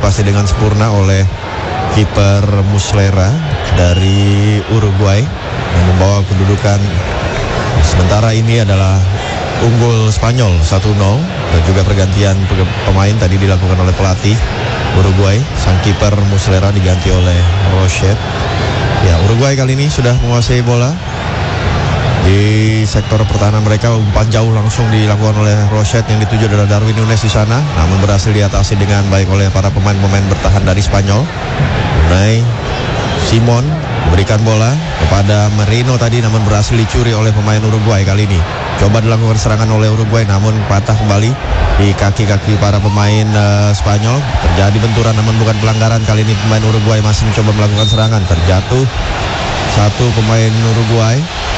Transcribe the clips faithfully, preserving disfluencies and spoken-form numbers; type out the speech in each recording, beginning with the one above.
diatasi dengan sempurna oleh kiper Muslera dari Uruguay yang membawa kedudukan sementara ini adalah unggul Spanyol satu nol. Dan juga pergantian pemain tadi dilakukan oleh pelatih Uruguay. Sang kiper Muslera diganti oleh Rochet. Ya, Uruguay kali ini sudah menguasai bola di sektor pertahanan mereka. Umpan jauh langsung dilakukan oleh Rochet, yang dituju adalah Darwin Núñez di sana, namun berhasil diatasi dengan baik oleh para pemain-pemain bertahan dari Spanyol. Unai Simon memberikan bola kepada Merino tadi, namun berhasil dicuri oleh pemain Uruguay kali ini. Coba dilakukan serangan oleh Uruguay, namun patah kembali di kaki-kaki para pemain uh, Spanyol. Terjadi benturan namun bukan pelanggaran. Kali ini pemain Uruguay masih mencoba melakukan serangan. Terjatuh satu pemain Uruguay,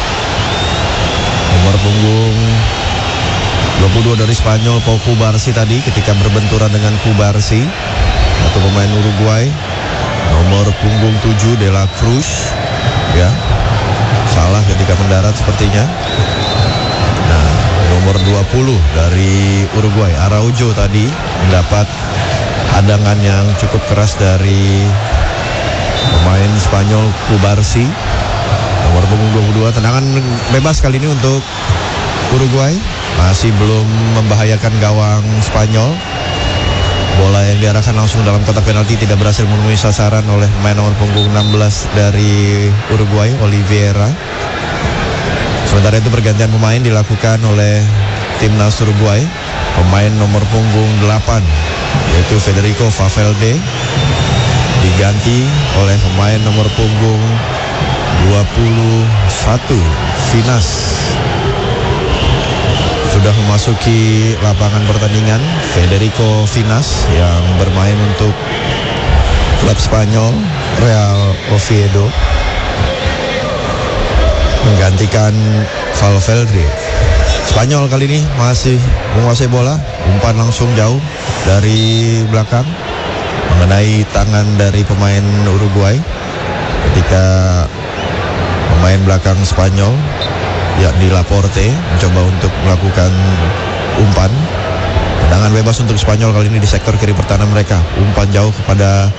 nomor punggung dua puluh dua dari Spanyol, Pau Cubarsí tadi ketika berbenturan dengan Cubarsí. Satu pemain Uruguay, nomor punggung tujuh De La Cruz, ya, salah ketika mendarat sepertinya. Nah, nomor dua puluh dari Uruguay, Araujo tadi mendapat hadangan yang cukup keras dari pemain Spanyol Cubarsí. Nomor punggung dua puluh dua, tendangan bebas kali ini untuk Uruguay, masih belum membahayakan gawang Spanyol. Bola yang diarahkan langsung dalam kotak penalti tidak berhasil memenuhi sasaran oleh pemain nomor punggung enam belas dari Uruguay, Oliveira. Sementara itu pergantian pemain dilakukan oleh timnas Uruguay. Pemain nomor punggung delapan yaitu Federico Valverde diganti oleh pemain nomor punggung dua puluh satu Vinas. Sudah memasuki lapangan pertandingan Federico Vinas yang bermain untuk klub Spanyol Real Oviedo, menggantikan Valverde. Spanyol kali ini masih menguasai bola. Umpan langsung jauh dari belakang mengenai tangan dari pemain Uruguay ketika pemain belakang Spanyol, yakni Laporte, mencoba untuk melakukan umpan. Tendangan bebas untuk Spanyol kali ini di sektor kiri pertahanan mereka. Umpan jauh kepada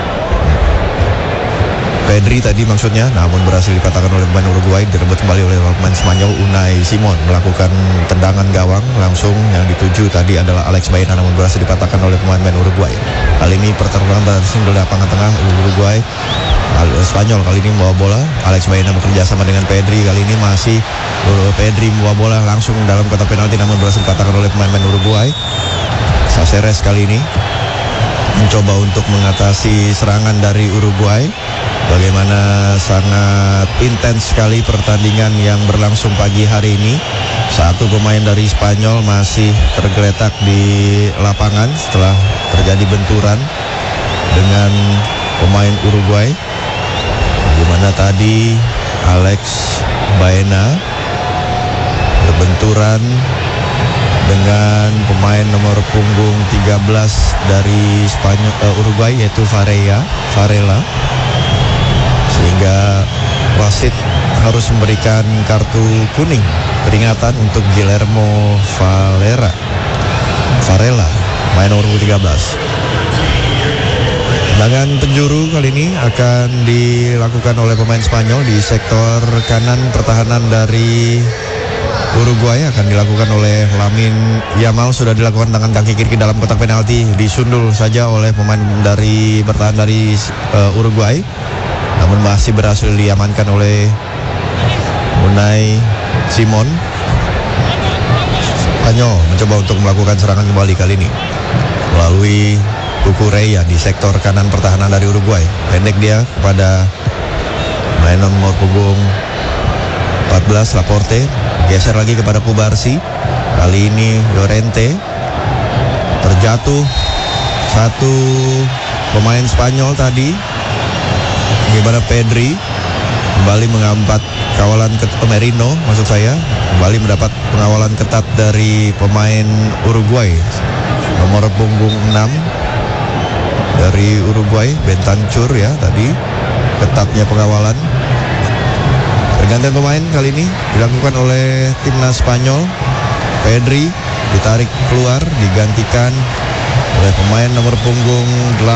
Pedri tadi maksudnya, namun berhasil dipatahkan oleh pemain Uruguay. Direbut kembali oleh pemain Spanyol. Unai Simon melakukan tendangan gawang langsung, yang dituju tadi adalah Alex Baena, namun berhasil dipatahkan oleh pemain-pemain Uruguay. Kali ini pertarungan berlangsung di lapangan tengah Uruguay. Spanyol kali ini membawa bola. Alex Baena bekerja sama dengan Pedri. Kali ini masih uh, Pedri membawa bola langsung dalam kotak penalti, namun berhasil dipatahkan oleh pemain-pemain Uruguay. Caceres kali ini mencoba untuk mengatasi serangan dari Uruguay. Bagaimana sangat intens sekali pertandingan yang berlangsung pagi hari ini. Satu pemain dari Spanyol masih tergeletak di lapangan setelah terjadi benturan dengan pemain Uruguay. Bagaimana tadi Alex Baena berbenturan dengan pemain nomor punggung tiga belas dari Spanyol, uh, Uruguay, yaitu Varela. Varela. Sehingga wasit harus memberikan kartu kuning peringatan untuk Guillermo Valera. Varela, main nomor tiga belas. Tendangan penjuru kali ini akan dilakukan oleh pemain Spanyol di sektor kanan pertahanan dari Uruguay. Akan dilakukan oleh Lamine Yamal. Sudah dilakukan tangan kaki kiri ke dalam kotak penalti, disundul saja oleh pemain dari bertahan dari uh, Uruguay, namun masih berhasil diamankan oleh Unai Simon. Spanyol mencoba untuk melakukan serangan kembali kali ini melalui Cucurella di sektor kanan pertahanan dari Uruguay. Pendek dia kepada main nomor punggung empat belas Laporte. Geser lagi kepada Cubarsí. Kali ini Llorente. Terjatuh satu pemain Spanyol tadi. Bagaimana Pedri kembali mengambat kawalan ketat, Merino maksud saya, kembali mendapat pengawalan ketat dari pemain Uruguay. Nomor punggung enam dari Uruguay, Bentancur ya tadi, ketatnya pengawalan. Pergantian pemain kali ini dilakukan oleh timnas Spanyol. Pedri ditarik keluar, digantikan oleh pemain nomor punggung delapan